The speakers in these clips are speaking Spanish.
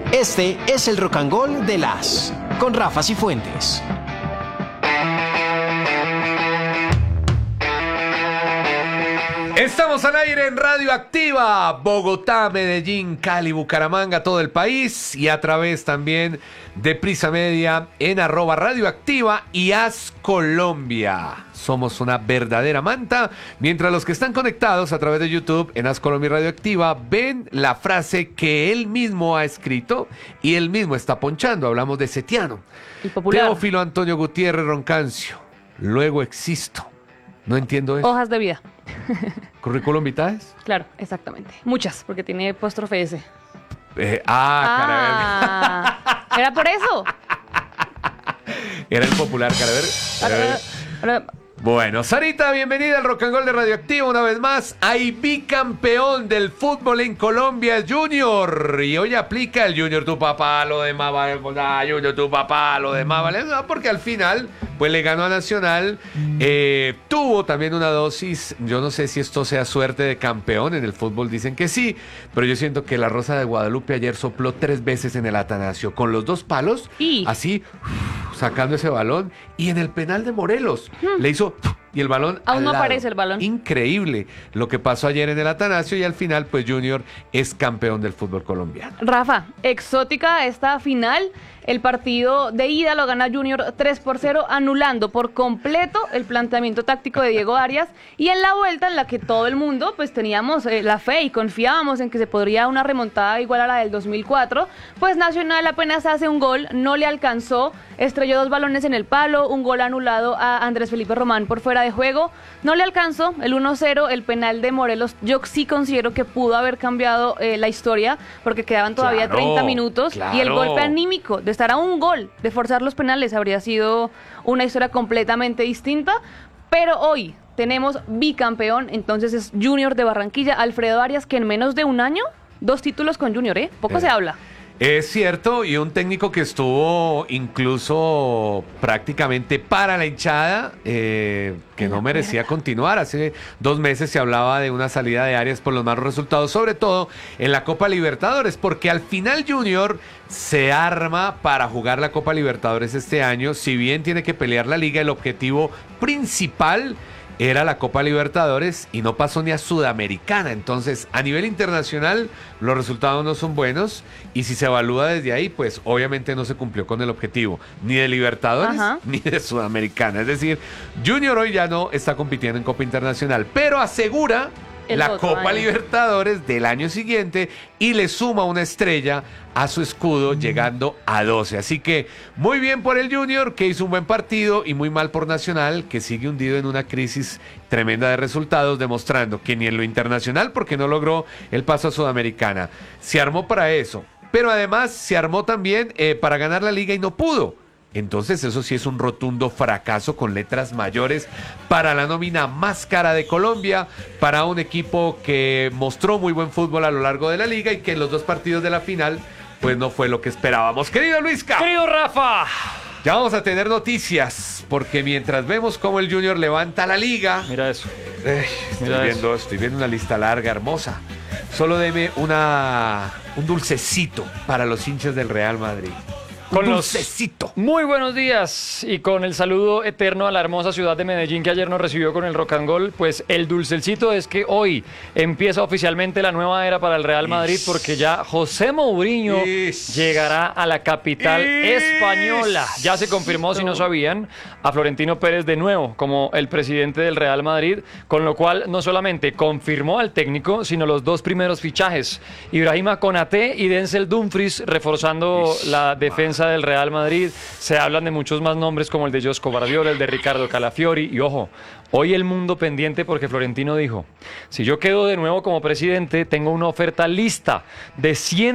Este es el Rock and Roll de las con Rafa Cifuentes. Estamos al aire en Radio Activa, Bogotá, Medellín, Cali, Bucaramanga, todo el país y a través también de Prisa Media en @radioactiva y As Colombia. Somos una verdadera manta, mientras los que están conectados a través de YouTube en As Colombia y Radioactiva ven la frase que él mismo ha escrito y él mismo está ponchando. Hablamos de Setiano. El popular. Teófilo Antonio Gutiérrez Roncancio. Luego existo. No entiendo eso. Hojas de vida. ¿Currículum vitae? Claro, exactamente. Muchas, porque tiene apóstrofe S. Caray. ¿Era por eso? Era el popular, caray. Bueno, Sarita, bienvenida al Rock and Roll de Radioactiva una vez más. Hay bicampeón del fútbol en Colombia, Junior. Y hoy aplica el Junior, tu papá, lo de más vale. Junior, tu papá, lo de más vale. Porque al final, pues le ganó a Nacional. Tuvo también una dosis. Yo no sé si esto sea suerte de campeón. En el fútbol dicen que sí. Pero yo siento que la Rosa de Guadalupe ayer sopló 3 veces en el Atanasio. Con los 2 palos, así, sacando ese balón. Y en el penal de Morelos, le hizo... Y el balón aún no al lado. aparece el balón. Increíble lo que pasó ayer en el Atanasio y al final pues Junior es campeón del fútbol colombiano. Rafa, exótica esta final. El partido de ida lo gana Junior 3-0, anulando por completo el planteamiento táctico de Diego Arias. Y en la vuelta, en la que todo el mundo pues teníamos la fe y confiábamos en que se podría una remontada igual a la del 2004, pues Nacional apenas hace un gol, no le alcanzó, estrelló 2 balones en el palo, un gol anulado a Andrés Felipe Román por fuera de juego, no le alcanzó el 1-0, el penal de Morelos. Yo sí considero que pudo haber cambiado la historia, porque quedaban todavía 30 minutos, y el golpe anímico de estar a un gol de forzar los penales habría sido una historia completamente distinta. Pero hoy tenemos bicampeón, entonces es Junior de Barranquilla, Alfredo Arias, que en menos de un año 2 títulos con Junior, poco se habla. Es cierto, y un técnico que estuvo incluso prácticamente para la hinchada, que no merecía continuar. Hace 2 meses se hablaba de una salida de Arias por los malos resultados, sobre todo en la Copa Libertadores, porque al final Junior se arma para jugar la Copa Libertadores este año. Si bien tiene que pelear la liga, el objetivo principal era la Copa Libertadores y no pasó ni a Sudamericana. Entonces, a nivel internacional, los resultados no son buenos y si se evalúa desde ahí, pues obviamente no se cumplió con el objetivo, ni de Libertadores, ni de Sudamericana. Es decir, Junior hoy ya no está compitiendo en Copa Internacional, pero asegura la Copa Libertadores del año siguiente y le suma una estrella a su escudo, llegando a 12. Así que muy bien por el Junior, que hizo un buen partido, y muy mal por Nacional, que sigue hundido en una crisis tremenda de resultados, demostrando que ni en lo internacional, porque no logró el paso a Sudamericana, se armó para eso, pero además se armó también para ganar la liga y no pudo. Entonces eso sí es un rotundo fracaso con letras mayores para la nómina más cara de Colombia, para un equipo que mostró muy buen fútbol a lo largo de la liga y que en los 2 partidos de la final pues no fue lo que esperábamos. Querido Luisca, querido Rafa, ya vamos a tener noticias, porque mientras vemos cómo el Junior levanta la liga, mira eso. Estoy viendo una lista larga, hermosa. Solo deme un dulcecito para los hinchas del Real Madrid. Con dulcecito. Los muy buenos días y con el saludo eterno a la hermosa ciudad de Medellín, que ayer nos recibió con el Rock and Roll. Pues el dulcecito es que hoy empieza oficialmente la nueva era para el Real Madrid, porque ya José Mourinho llegará a la capital española. Ya se confirmó, si no sabían, a Florentino Pérez de nuevo como el presidente del Real Madrid, con lo cual no solamente confirmó al técnico, sino los 2 primeros fichajes: Ibrahima Konaté y Denzel Dumfries, reforzando la defensa del Real Madrid. Se hablan de muchos más nombres, como el de Josko Guardiola, el de Ricardo Calafiori. Y ojo, hoy el mundo pendiente, porque Florentino dijo: si yo quedo de nuevo como presidente, tengo una oferta lista de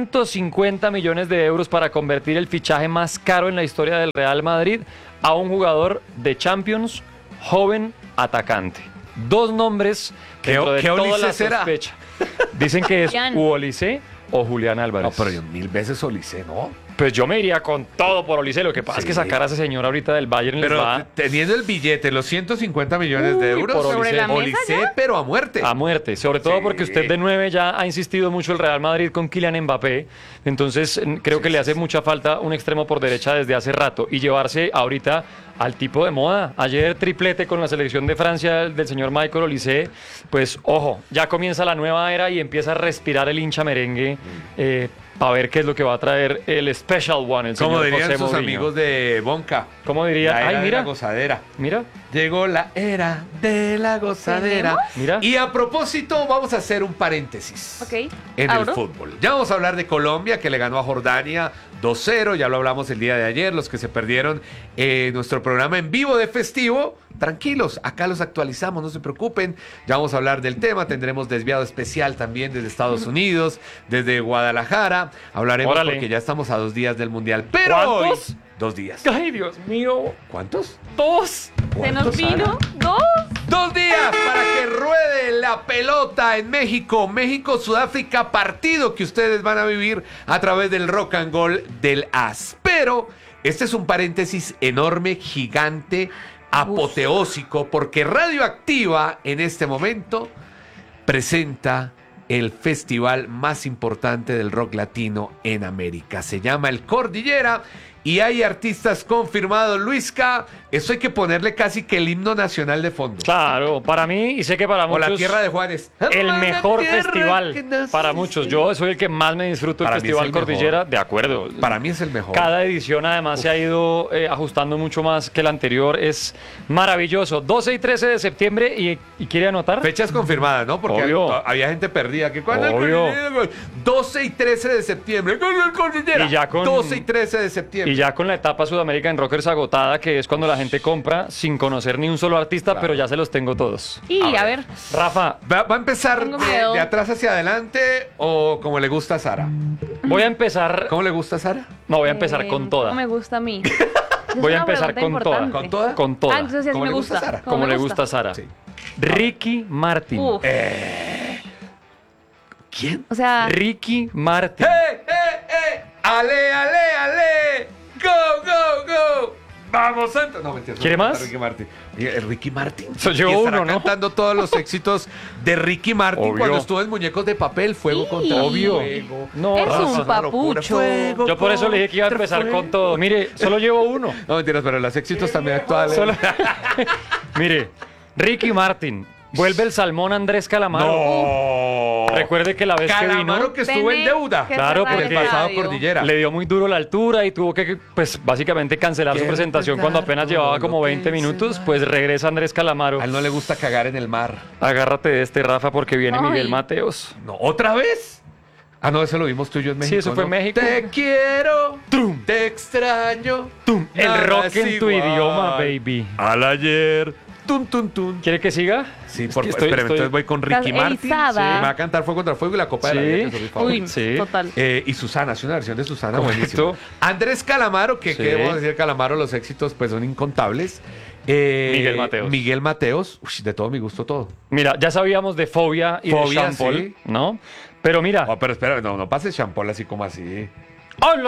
150 millones de euros para convertir el fichaje más caro en la historia del Real Madrid a un jugador de Champions, joven, atacante. 2 nombres dentro de toda la sospecha. Dicen que es u Olise o Julián Álvarez. No, pero yo 1000 veces Olise, ¿no? Pues yo me iría con todo por Olise. Lo que pasa es que sacar a ese señor ahorita del Bayern les Pero va teniendo el billete, los 150 millones de euros, por ¿Sobre la mesa Olise, ya? pero a muerte. a muerte. Sobre todo Sí. porque usted de 9 ya ha insistido mucho el Real Madrid con Kylian Mbappé. Entonces creo que le hace mucha falta un extremo por derecha desde hace rato. Y llevarse ahorita al tipo de moda. Ayer triplete con la selección de Francia del señor Michael Olise. Pues ojo, ya comienza la nueva era y empieza a respirar el hincha merengue. Para ver qué es lo que va a traer el Special One, el Como señor dirían José sus Mourinho. amigos de Bonca. ¿Cómo diría? La era Ay, de mira, la gozadera. mira. Llegó la era de la gozadera. Mira. Y a propósito, vamos a hacer un paréntesis. Ok. En Abro. el fútbol. Ya vamos a hablar de Colombia, que le ganó a Jordania 2-0. Ya lo hablamos el día de ayer. Los que se perdieron nuestro programa en vivo de festivo, tranquilos, acá los actualizamos, no se preocupen. Ya vamos a hablar del tema. Tendremos desviado especial también desde Estados Unidos, desde Guadalajara. Hablaremos Órale. porque ya estamos a 2 días del Mundial. Pero ¿Cuántos? hoy, 2 días. Ay, Dios mío. ¿Cuántos? 2. Se nos ¿Cuántos, vino Sara? 2. 2 días para que ruede la pelota en México. México-Sudáfrica, partido que ustedes van a vivir a través del Rock and Roll del AS. Pero este es un paréntesis enorme, gigante, apoteósico, porque Radioactiva en este momento presenta el festival más importante del rock latino en América. Se llama el Cordillera y hay artistas confirmados. Luisca, eso hay que ponerle casi que el himno nacional de fondo. Claro, para mí, y sé que para O muchos... la tierra de Juárez. El Amada mejor tierra que festival nací. para muchos. Yo soy el que más me disfruto del Para mí es Festival el mejor. Cordillera, de acuerdo. Para mí es el mejor. Cada edición además se ha ido ajustando mucho más que la anterior. Es maravilloso. 12 y 13 de septiembre. ¿Y quiere anotar? Fechas confirmadas, ¿no? Porque Obvio. había gente perdida. Que cuando Obvio. 12 y 13 de septiembre. Con el Cordillera. Y ya con- 12 y 13 de septiembre. Y ya con la etapa Sudamérica en Rockers agotada, que es cuando la gente compra sin conocer ni un solo artista, Claro. pero ya se los tengo todos. Y a ver. Rafa, ¿Va a empezar Tengo de, miedo. de atrás hacia adelante o como le gusta a Sara? voy a empezar. ¿Cómo le gusta a Sara? No, voy a empezar eh, con toda. ¿Cómo me gusta a mí? Voy a empezar con toda. ¿Con toda? Con toda. Ah, entonces sí, así ¿Cómo me le gusta gusta. a Sara? Como me le gusta a Sara. Sí. Ricky Martin. Uf. ¿Quién? O sea, Ricky Martin. ¡Ale, ale, ale! ¡Go, go, go! ¡Vamos, Santos! No, mentira. ¿Quiere no, más? Ricky Martin. Oye, el Ricky Martin. So, llevo Y estará uno, ¿no? cantando todos los éxitos de Ricky Martin Obvio. cuando estuvo en Muñecos de Papel, Fuego Sí. contra Obvio. Fuego. No, Es Rafa. un una locura. papucho. Fuego Yo por eso le dije que iba a contra empezar fuego. con todo. Mire, solo llevo uno. No, mentiras, pero los éxitos también actuales. Solo- Mire, Ricky Martin. Vuelve el salmón Andrés Calamaro. ¡No! Recuerde que la vez que Calamaro vino que estuvo en Tiene deuda. que Claro, cerrar porque el el pasado radio. Cordillera. le dio muy duro la altura y tuvo que, pues, básicamente cancelar su Quiero presentación cuando apenas recordar llevaba todo como lo 20 que minutos. hice Pues regresa Andrés Calamaro. A él no le gusta cagar en el mar. Agárrate de este, Rafa, porque viene Ay. Miguel Mateos. No, ¿otra vez? Ah, no, eso lo vimos tú y yo en México. eso fue ¿no? en México. Te quiero, te extraño. El nada rock es en tu igual idioma, baby. Al ayer. Tun, tun, tun. ¿Quiere que siga? Sí, Es por que favor. Espérame, entonces voy con Ricky Estás Martin. erizada. Me va a cantar Fuego contra Fuego y la Copa de la Sí. Vida, que es mi favorito. Uy, Sí. total. Y Susana, hace una versión de Susana Correcto. buenísima. Andrés Calamaro, que Sí. qué debo decir, Calamaro, los éxitos pues son incontables. Miguel Mateos. Miguel Mateos, uy, de todo mi gusto todo. Mira, ya sabíamos de Fobia y Fobia, de Sean Paul, sí. ¿no? Pero mira. Oh, pero espera, no pases champol así como así. ¡Ay,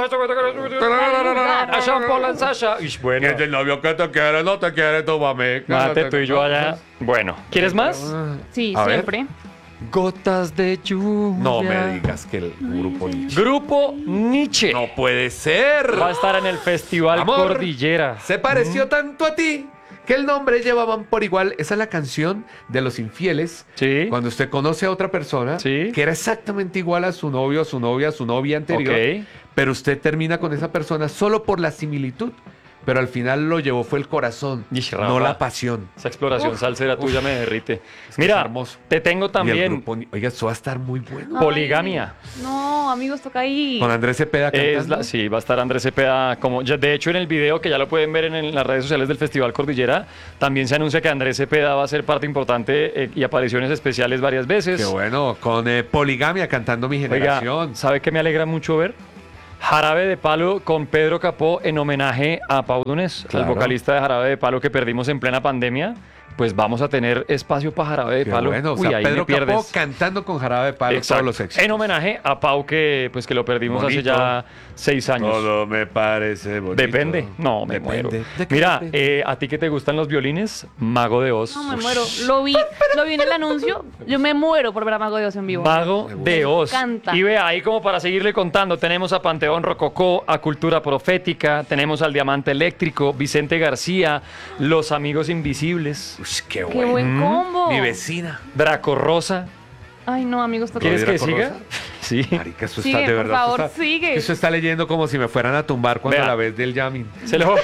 a Sean Paul and Sasha! Ish, bueno, Que es el novio que te quiere, no te quiere, tú mami. mate tú y yo allá. Bueno, ¿quieres más? Sí, A ver. siempre. Gotas de lluvia. No me digas que el grupo Nietzsche. Grupo Nietzsche No puede ser. va a estar en el Festival Amor. Cordillera. Se pareció tanto a ti que el nombre llevaban por igual. Esa es la canción de Los Infieles. Sí. Cuando usted conoce a otra persona Sí. que era exactamente igual a su novio, a su novia, a su novia anterior, Ok. pero usted termina con esa persona solo por la similitud. Pero al final lo llevó fue el corazón, Ish, Rafa. no la pasión. Esa exploración salsera tuya me derrite. Es que Mira, es hermoso. te tengo Y el también grupo, oiga, eso va a estar muy bueno. poligamia. No, amigos, toca ahí. Con Andrés Cepeda cantando. Sí, va a estar Andrés Cepeda. De hecho, en el video que ya lo pueden ver en las redes sociales del Festival Cordillera, también se anuncia que Andrés Cepeda va a ser parte importante y apariciones especiales varias veces. Qué bueno, con Poligamia cantando Mi Oiga, Generación. ¿sabe qué me alegra mucho ver? Jarabe de Palo con Pedro Capó en homenaje a Pau Donés, Claro. el vocalista de Jarabe de Palo que perdimos en plena pandemia. pues vamos a tener espacio para Jarabe de Qué Palo. bueno, o Uy, sea, ahí Pedro me pierdes. Capó cantando con Jarabe de Palo Exacto. todos los éxitos. En homenaje a Pau, que lo perdimos hace Bonito. ya 6 años. Todo me parece bonito. Depende. No, me muero. ¿De qué Mira, depende? ¿a ti que te gustan los violines? Mago de Oz. No, me muero. Lo vi en el anuncio. Yo me muero por ver a Mago de Oz en vivo. Mago de Oz. encanta. Y vea, ahí como para seguirle contando, tenemos a Panteón Rococó, a Cultura Profética, tenemos al Diamante Eléctrico, Vicente García, Los Amigos Invisibles, Uy, qué Qué bueno. buen combo. Mi vecina. Draco Rosa. Ay, no, amigos, toca. ¿Quieres que Draco siga? Rosa? Sí. Marica, eso Sigue, está de por verdad. favor, eso está, sigue. Eso está leyendo como si me fueran a tumbar cuando Vea. la ves del jamming. Se lo...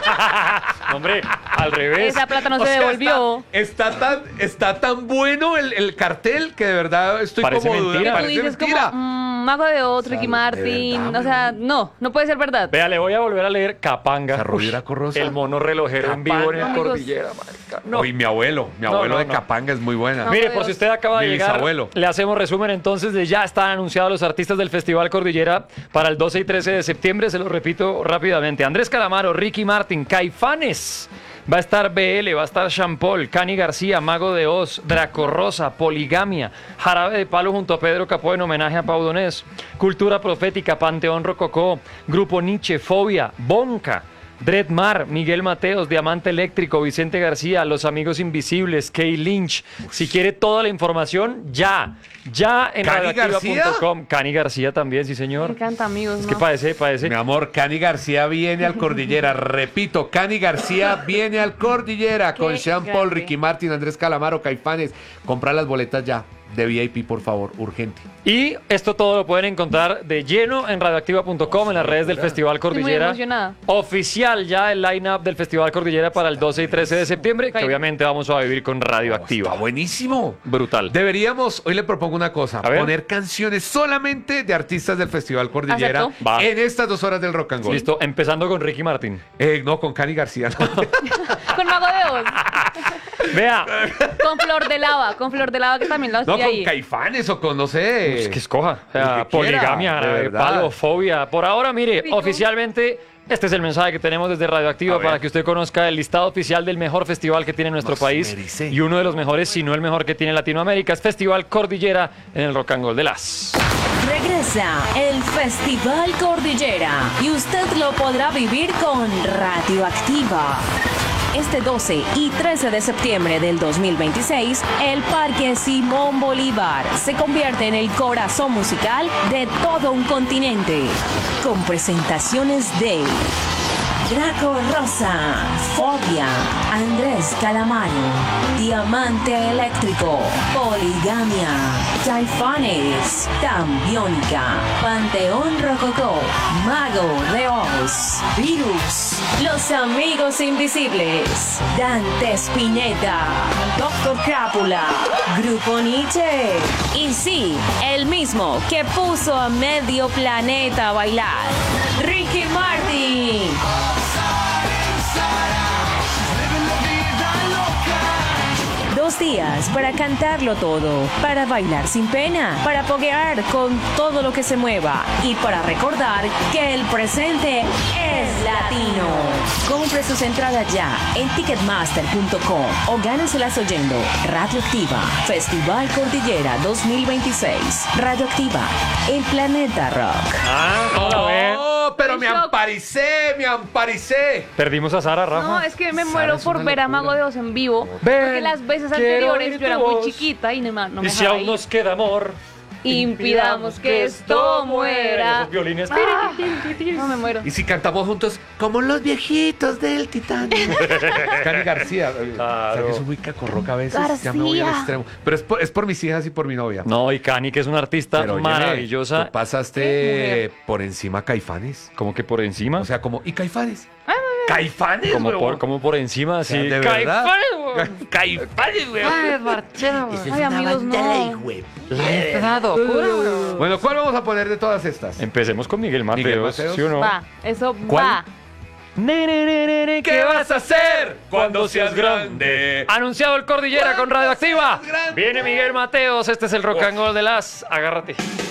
Hombre, al revés. Esa plata no O se sea, devolvió. está tan bueno el cartel que de verdad estoy Parece como dudando. mentira. Tú Parece dices mentira. como Mago de Oz, Ricky de Martin. verdad, O sea, no puede ser verdad. Vea, le voy a volver a leer Capanga. Esa Rubí Uy, Draco Rosa. El mono relojero en vivo en el Amigos. Cordillera, marica. No. Oye, mi abuelo No, de no. Capanga es muy buena. No. Mire, de por si Dios. usted acaba de Mi llegar, bisabuelo. le hacemos resumen entonces de ya están anunciados los artistas del Festival Cordillera para el 12 y 13 de septiembre. Se lo repito rápidamente. Andrés Calamaro, Ricky Martin, Caifanes. Va a estar BL, va a estar Sean Paul, Cani García, Mago de Oz, Draco Rosa, Poligamia, Jarabe de Palo junto a Pedro Capó en homenaje a Pau Donés, Cultura Profética, Panteón Rococó, Grupo Nietzsche, Fobia, Bonca, Dreadmar, Miguel Mateos, Diamante Eléctrico, Vicente García, Los Amigos Invisibles, Kay Lynch. Si quiere toda la información, ya en ¿Cani radioactiva.com. Cani García también, sí Me señor. encanta, amigos. Es que ¿no? parece. Mi amor, Cani García viene al Cordillera. Repito, Cani García viene al Cordillera con Qué Sean Paul, grande. Ricky Martin, Andrés Calamaro, Caifanes. Comprar las boletas ya de VIP, por favor, urgente. Y esto todo lo pueden encontrar de lleno en radioactiva.com, en las redes del Festival Estoy muy Cordillera. emocionada. Oficial ya el line-up del Festival Cordillera para el 12 y 13 de septiembre, que Ok. obviamente vamos a vivir con Radioactiva. Está buenísimo. Brutal. Deberíamos, hoy le propongo una cosa, A ver. poner canciones solamente de artistas del Festival Cordillera Acepto. Va. en estas 2 horas del Rock and Roll. Listo, empezando con Ricky Martin. No, con Cani García. no. Con Mago de Oz. Vea, Con Flor de Lava que también la No, hostia con ahí. Caifanes o con, no sé. es que escoja. O sea, El que quiera, poligamia, de Jarabe de verdad. Palo, Fobia. Por ahora, mire, Rico. oficialmente, este es el mensaje que tenemos desde Radioactiva A ver. para que usted conozca el listado oficial del mejor festival que tiene nuestro Nos país merece. y uno de los mejores, si no el mejor que tiene Latinoamérica, es Festival Cordillera en el Rock and Roll de las. Regresa el Festival Cordillera y usted lo podrá vivir con Radioactiva. Este 12 y 13 de septiembre del 2026, el Parque Simón Bolívar se convierte en el corazón musical de todo un continente, con presentaciones de Draco Rosa, Fobia, Andrés Calamaro, Diamante Eléctrico, Poligamia, Caifanes, Tambiónica, Panteón Rococó, Mago de Oz, Virus, Los Amigos Invisibles, Dante Spinetta, Doctor Crápula, Grupo Nietzsche y sí, el mismo que puso a medio planeta a bailar, Ricky Martin. 2 días para cantarlo todo, para bailar sin pena, para poguear con todo lo que se mueva y para recordar que el presente es latino. Compre sus entradas ya en ticketmaster.com o gáneselas oyendo Radioactiva, Festival Cordillera 2026. Radioactiva, el planeta rock. ¡Oh, pero me Shock. amparicé! Perdimos a Sara, Rafa. No, es que me Sara, muero es por una ver a locura. Mago de Oz en vivo. Ven, Porque las veces quiero anteriores oír yo era tu muy voz. chiquita y no me Y si dejaba aún ir. nos queda amor, Impidamos que esto muera. Esos violines. Ah, no me muero. Y si cantamos juntos, como los viejitos del Titanic. Cani García. O sea, Claro. que soy muy cacorroca a veces. Ya me voy al García. extremo. Pero es por mis hijas y por mi novia. No, y Cani, que es una artista Pero, óyeme, maravillosa. tú pasaste Qué por encima a Caifanes. Como que por encima. O sea, como, ¿y Caifanes? ¿Caifanes, como por encima, sea, sí. de verdad. ¡Caifanes, ¡Caifanes, weón! Ay, Marchena, güey. Ay, amigos, no. Bueno, ¿cuál vamos a poner de todas estas? Empecemos con Miguel Mateos, Miguel Mateos. ¿sí o no? Va, eso ¿Cuál? va. ¿Qué vas a hacer cuando seas grande? Anunciado el Cordillera con Radioactiva. seas grande. Viene Miguel Mateos, este es el Rock and Roll de las. Agárrate.